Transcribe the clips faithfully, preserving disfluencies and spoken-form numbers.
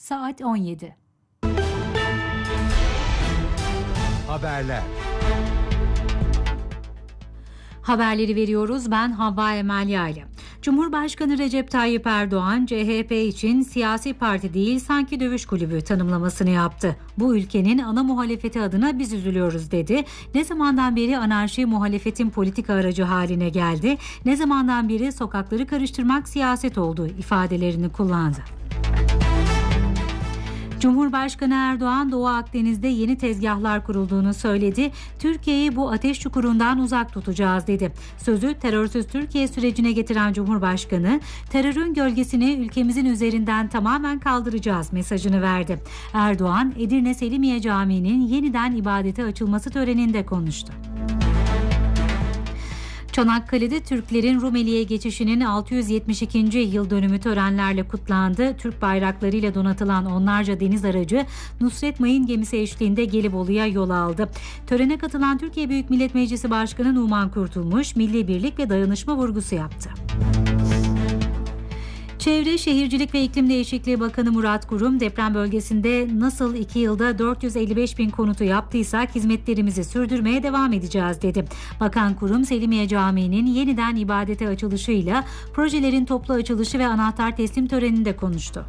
Saat on yedi. Haberler. Haberleri veriyoruz. Ben Havva Emel Yaylı. Cumhurbaşkanı Recep Tayyip Erdoğan, C H P için siyasi parti değil sanki dövüş kulübü tanımlamasını yaptı. Bu ülkenin ana muhalefeti adına biz üzülüyoruz dedi. Ne zamandan beri anarşi muhalefetin politika aracı haline geldi, ne zamandan beri sokakları karıştırmak siyaset oldu ifadelerini kullandı. Cumhurbaşkanı Erdoğan, Doğu Akdeniz'de yeni tezgahlar kurulduğunu söyledi. Türkiye'yi bu ateş çukurundan uzak tutacağız dedi. Sözü terörsüz Türkiye sürecine getiren Cumhurbaşkanı, terörün gölgesini ülkemizin üzerinden tamamen kaldıracağız mesajını verdi. Erdoğan, Edirne Selimiye Camii'nin yeniden ibadete açılması töreninde konuştu. Çanakkale'de Türklerin Rumeli'ye geçişinin altı yüz yetmiş ikinci yıl dönümü törenlerle kutlandı. Türk bayraklarıyla donatılan onlarca deniz aracı Nusret Mayın gemisi eşliğinde Gelibolu'ya yol aldı. Törene katılan Türkiye Büyük Millet Meclisi Başkanı Numan Kurtulmuş, milli birlik ve dayanışma vurgusu yaptı. Çevre, Şehircilik ve İklim Değişikliği Bakanı Murat Kurum, deprem bölgesinde nasıl iki yılda dört yüz elli beş bin konutu yaptıysak hizmetlerimizi sürdürmeye devam edeceğiz dedi. Bakan Kurum, Selimiye Camii'nin yeniden ibadete açılışıyla projelerin toplu açılışı ve anahtar teslim töreninde konuştu.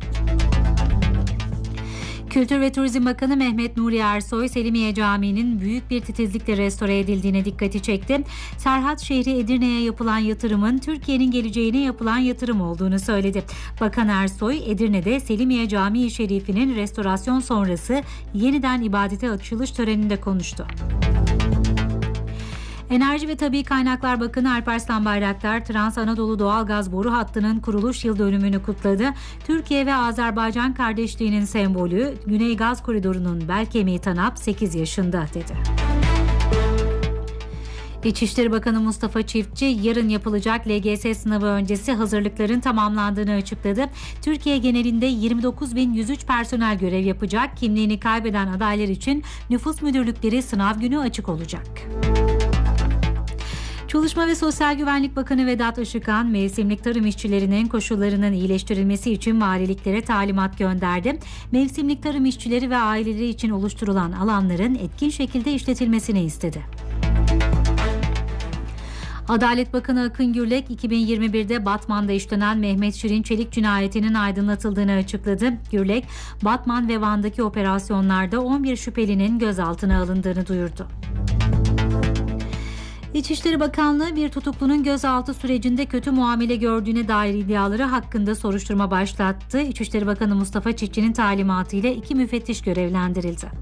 Kültür ve Turizm Bakanı Mehmet Nuri Ersoy, Selimiye Camii'nin büyük bir titizlikle restore edildiğine dikkati çekti. Serhat şehri Edirne'ye yapılan yatırımın Türkiye'nin geleceğine yapılan yatırım olduğunu söyledi. Bakan Ersoy, Edirne'de Selimiye Camii Şerifi'nin restorasyon sonrası yeniden ibadete açılış töreninde konuştu. Enerji ve Tabii Kaynaklar Bakanı Alparslan Bayraktar, Trans Anadolu Doğalgaz Boru Hattı'nın kuruluş yıl dönümünü kutladı. Türkiye ve Azerbaycan kardeşliğinin sembolü, Güney Gaz Koridoru'nun bel kemiği TANAP sekiz yaşında dedi. İçişleri Bakanı Mustafa Çiftçi, yarın yapılacak L G S sınavı öncesi hazırlıkların tamamlandığını açıkladı. Türkiye genelinde yirmi dokuz bin yüz üç personel görev yapacak. Kimliğini kaybeden adaylar için nüfus müdürlükleri sınav günü açık olacak. Çalışma ve Sosyal Güvenlik Bakanı Vedat Işıkhan, mevsimlik tarım işçilerinin koşullarının iyileştirilmesi için valiliklere talimat gönderdi. Mevsimlik tarım işçileri ve aileleri için oluşturulan alanların etkin şekilde işletilmesini istedi. Adalet Bakanı Akın Gürlek, iki bin yirmi birde Batman'da işlenen Mehmet Şirin Çelik cinayetinin aydınlatıldığını açıkladı. Gürlek, Batman ve Van'daki operasyonlarda on bir şüphelinin gözaltına alındığını duyurdu. İçişleri Bakanlığı, bir tutuklunun gözaltı sürecinde kötü muamele gördüğüne dair iddiaları hakkında soruşturma başlattı. İçişleri Bakanı Mustafa Çiftçi'nin talimatıyla iki müfettiş görevlendirildi.